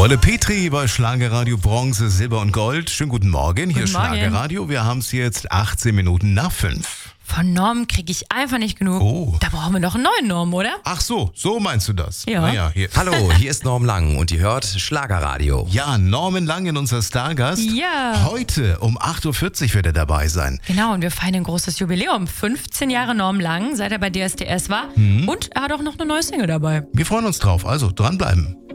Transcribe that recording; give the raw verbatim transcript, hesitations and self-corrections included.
Wolle Petri bei Schlagerradio Bronze, Silber und Gold. Schönen guten Morgen, hier ist Guten Morgen. Schlagerradio. Wir haben es jetzt achtzehn Minuten nach fünf. Von Norm kriege ich einfach nicht genug. Oh. Da brauchen wir noch einen neuen Norm, oder? Ach so, so meinst du das? Ja. Naja, hier. Hallo, hier ist Norm Lang und ihr hört Schlagerradio. Ja, Norman Langen, unser Stargast. Ja. Heute um acht Uhr vierzig wird er dabei sein. Genau, und wir feiern ein großes Jubiläum. fünfzehn Jahre Norm Lang, seit er bei D S D S war. Mhm. Und er hat auch noch eine neue Single dabei. Wir freuen uns drauf, also dranbleiben.